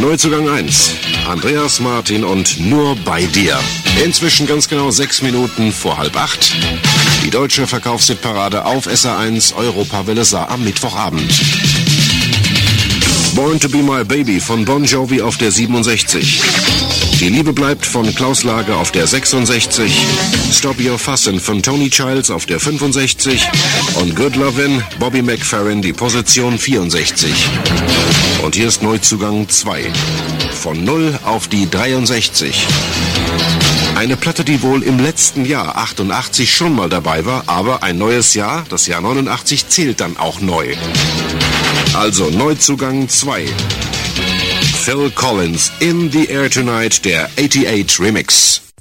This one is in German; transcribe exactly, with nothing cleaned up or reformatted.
Neuzugang eins. Andreas Martin und Nur bei dir. Inzwischen ganz genau sechs Minuten vor halb acht. Die deutsche Verkaufshitparade auf S R eins Europawelle Saar am Mittwochabend. Born to be my baby von Bon Jovi auf der siebenundsechzig. Die Liebe bleibt von Klaus Lage auf der sechsundsechzig. Stop Your Fussin' von Tony Childs auf der fünfundsechzig. Und Good Lovin' Bobby McFerrin die Position vierundsechzig. Und hier ist Neuzugang zwei. Von null auf die dreiundsechzig. Eine Platte, die wohl im letzten Jahr achtundachtzig schon mal dabei war, aber ein neues Jahr, das Jahr neunundachtzig, zählt dann auch neu. Also Neuzugang zwei. Phil Collins, In the Air Tonight, der achtundachtzig Remix.